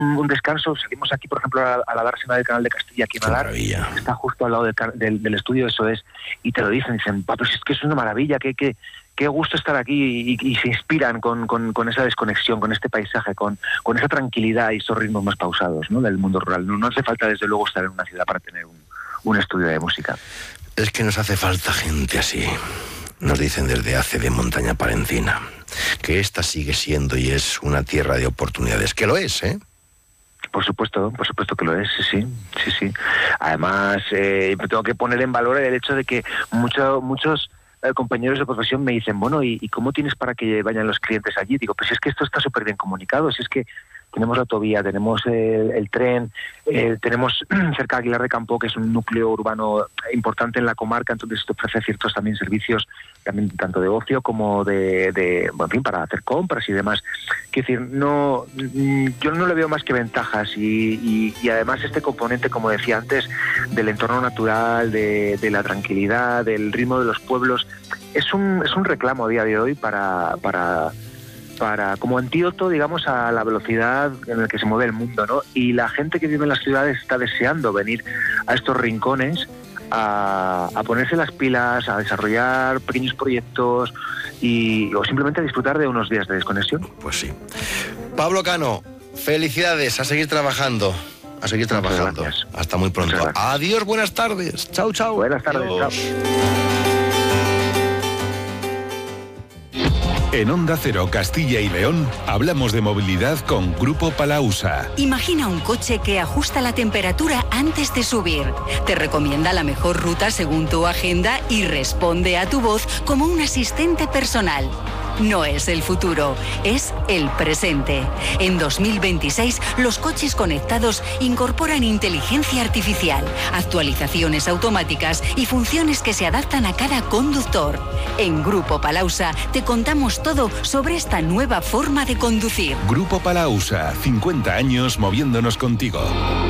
un descanso. Salimos aquí, por ejemplo, a la dársena del Canal de Castilla, aquí en Adar, está justo al lado del estudio, eso es, y te lo dicen, pues es que es una maravilla, qué gusto estar aquí, y se inspiran con esa desconexión, con este paisaje, con esa tranquilidad y esos ritmos más pausados, ¿no?, del mundo rural. No hace falta, desde luego, estar en una ciudad para tener un estudio de música. Es que nos hace falta gente así. Nos dicen desde hace de Montaña Palentina que esta sigue siendo y es una tierra de oportunidades, que lo es, ¿eh? Por supuesto que lo es, sí. Además, tengo que poner en valor el hecho de que muchos compañeros de profesión me dicen, bueno, ¿y cómo tienes para que vayan los clientes allí? Digo, pues es que esto está súper bien comunicado, si es que tenemos la autovía, tenemos el tren, tenemos cerca de Aguilar de Campo, que es un núcleo urbano importante en la comarca, entonces esto ofrece ciertos también servicios, también tanto de ocio como de en fin, para hacer compras y demás. Quiero decir, yo no le veo más que ventajas, y además este componente, como decía antes, del entorno natural, de la tranquilidad, del ritmo de los pueblos, es un reclamo a día de hoy para como antídoto, digamos, a la velocidad en la que se mueve el mundo, ¿no? Y la gente que vive en las ciudades está deseando venir a estos rincones a ponerse las pilas, a desarrollar pequeños proyectos o simplemente a disfrutar de unos días de desconexión. Pues sí. Pablo Cano, felicidades, a seguir trabajando. Hasta muy pronto. Adiós, buenas tardes. Chao. Buenas tardes, adiós. Chao. En Onda Cero, Castilla y León, hablamos de movilidad con Grupo Palausa. Imagina un coche que ajusta la temperatura antes de subir. Te recomienda la mejor ruta según tu agenda y responde a tu voz como un asistente personal. No es el futuro, es el presente. En 2026, los coches conectados incorporan inteligencia artificial, actualizaciones automáticas y funciones que se adaptan a cada conductor. En Grupo Palausa te contamos todo sobre esta nueva forma de conducir. Grupo Palausa, 50 años moviéndonos contigo.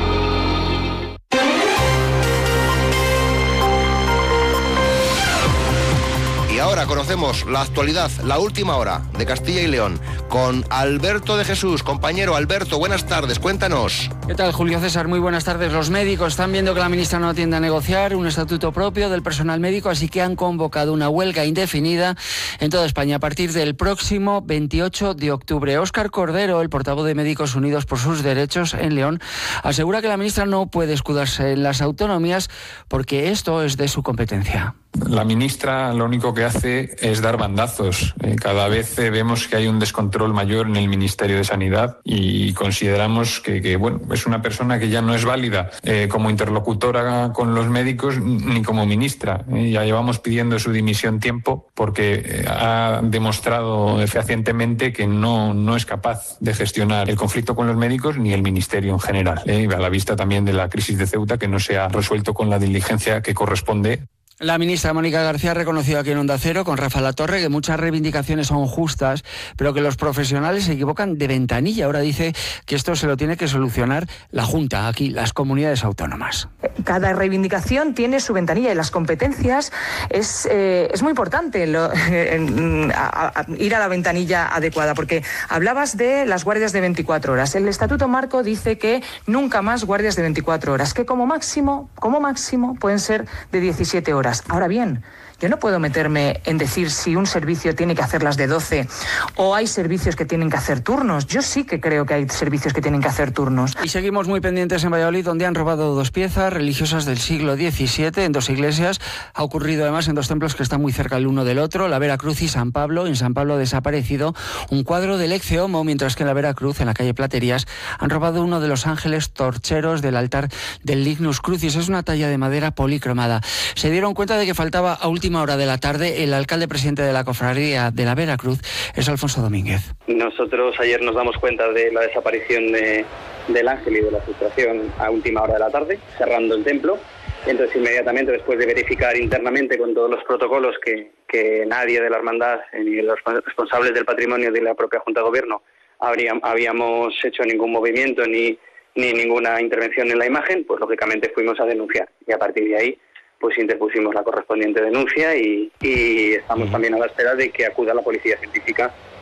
Ahora conocemos la actualidad, la última hora de Castilla y León, con Alberto de Jesús. Compañero Alberto, buenas tardes, cuéntanos. ¿Qué tal, Julio César? Muy buenas tardes. Los médicos están viendo que la ministra no atiende a negociar un estatuto propio del personal médico, así que han convocado una huelga indefinida en toda España a partir del próximo 28 de octubre. Óscar Cordero, el portavoz de Médicos Unidos por sus Derechos en León, asegura que la ministra no puede escudarse en las autonomías porque esto es de su competencia. La ministra lo único que hace es dar bandazos. Cada vez vemos que hay un descontrol mayor en el Ministerio de Sanidad y consideramos que es una persona que ya no es válida como interlocutora con los médicos ni como ministra. Ya llevamos pidiendo su dimisión tiempo porque ha demostrado fehacientemente que no es capaz de gestionar el conflicto con los médicos ni el Ministerio en general. A la vista también de la crisis de Ceuta, que no se ha resuelto con la diligencia que corresponde. La ministra Mónica García ha reconocido aquí en Onda Cero con Rafa Latorre que muchas reivindicaciones son justas, pero que los profesionales se equivocan de ventanilla. Ahora dice que esto se lo tiene que solucionar la Junta, aquí, las comunidades autónomas. Cada reivindicación tiene su ventanilla y las competencias es muy importante ir a la ventanilla adecuada, porque hablabas de las guardias de 24 horas. El Estatuto Marco dice que nunca más guardias de 24 horas, que como máximo pueden ser de 17 horas. Ahora bien, yo no puedo meterme en decir si un servicio tiene que hacer las de 12 o hay servicios que tienen que hacer turnos. Yo sí que creo que hay servicios que tienen que hacer turnos. Y seguimos muy pendientes en Valladolid, donde han robado 2 piezas religiosas del siglo XVII en 2 iglesias. Ha ocurrido además en 2 templos que están muy cerca el uno del otro, la Veracruz y San Pablo. En San Pablo ha desaparecido un cuadro del Ecce Homo, mientras que en la Veracruz, en la calle Platerías, han robado uno de los ángeles torcheros del altar del Lignus Crucis. Es una talla de madera policromada. Se dieron cuenta de que faltaba a última hora de la tarde. El alcalde presidente de la cofradía de la Veracruz es Alfonso Domínguez. Nosotros ayer nos damos cuenta de la desaparición del ángel y de la frustración a última hora de la tarde, cerrando el templo. Entonces, inmediatamente, después de verificar internamente con todos los protocolos que nadie de la hermandad ni los responsables del patrimonio de la propia Junta de Gobierno habíamos hecho ningún movimiento ni ninguna intervención en la imagen, pues lógicamente fuimos a denunciar. Y a partir de ahí pues interpusimos la correspondiente denuncia y estamos también a la espera de que acuda la policía científica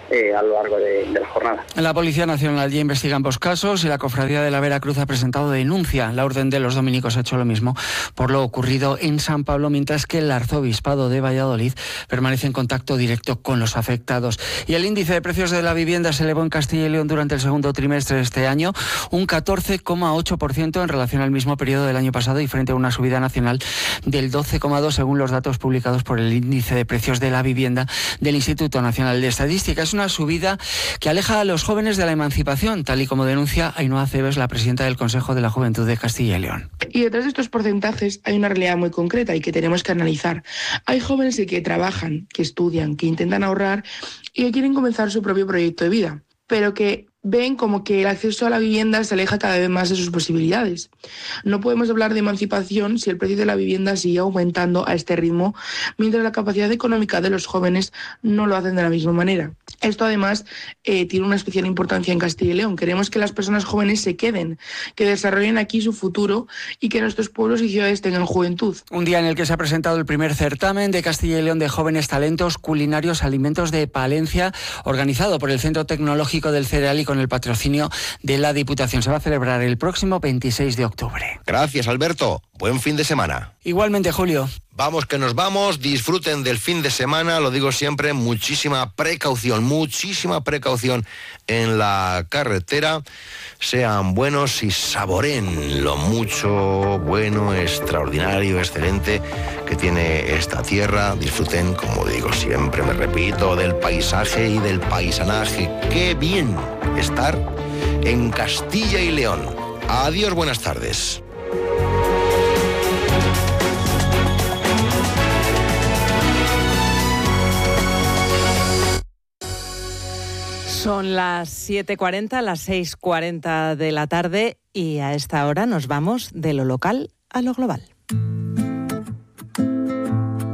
a lo largo de la jornada. La Policía Nacional ya investiga ambos casos y la Cofradía de la Veracruz ha presentado denuncia. La Orden de los Dominicos ha hecho lo mismo por lo ocurrido en San Pablo, mientras que el Arzobispado de Valladolid permanece en contacto directo con los afectados. Y el índice de precios de la vivienda se elevó en Castilla y León durante el segundo trimestre de este año, un 14,8% en relación al mismo periodo del año pasado y frente a una subida nacional del 12,2% según los datos publicados por el índice de precios de la vivienda del Instituto Nacional de Estadística. Es una subida que aleja a los jóvenes de la emancipación, tal y como denuncia Ainhoa Cebes, la presidenta del Consejo de la Juventud de Castilla y León. Y detrás de estos porcentajes hay una realidad muy concreta y que tenemos que analizar. Hay jóvenes que trabajan, que estudian, que intentan ahorrar y que quieren comenzar su propio proyecto de vida, pero que ven como que el acceso a la vivienda se aleja cada vez más de sus posibilidades. No podemos hablar de emancipación si el precio de la vivienda sigue aumentando a este ritmo, mientras la capacidad económica de los jóvenes no lo hacen de la misma manera. Esto además tiene una especial importancia en Castilla y León. Queremos que las personas jóvenes se queden, que desarrollen aquí su futuro y que nuestros pueblos y ciudades tengan juventud. Un día en el que se ha presentado el primer certamen de Castilla y León de jóvenes talentos culinarios alimentos de Palencia, organizado por el Centro Tecnológico del Cereal y con el patrocinio de la Diputación. Se va a celebrar el próximo 26 de octubre. Gracias, Alberto. Buen fin de semana. Igualmente, Julio. Vamos que nos vamos, disfruten del fin de semana, lo digo siempre, muchísima precaución en la carretera. Sean buenos y saboreen lo mucho, bueno, extraordinario, excelente que tiene esta tierra. Disfruten, como digo siempre, me repito, del paisaje y del paisanaje. ¡Qué bien estar en Castilla y León! Adiós, buenas tardes. Son las 7:40, las 6:40 de la tarde y a esta hora nos vamos de lo local a lo global.